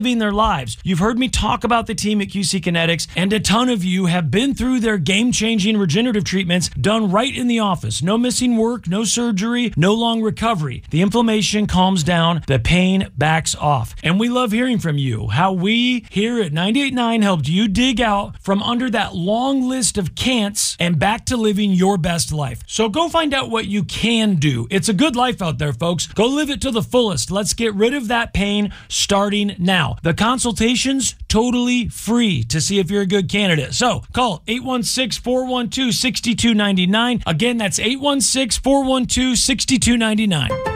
their lives. You've heard me talk about the team at QC Kinetics, and a ton of you have been through their game-changing regenerative treatments done right in the office. No missing work, no surgery, no long recovery. The inflammation calms down, the pain backs off. And we love hearing from you, how we here at 98.9 helped you dig out from under that long list of can'ts and back to living your best life. So go find out what you can do. It's a good life out there, folks. Go live it to the fullest. Let's get rid of that pain starting now. The consultation's totally free to see if you're a good candidate. So call 816-412-6299. Again, that's 816-412-6299.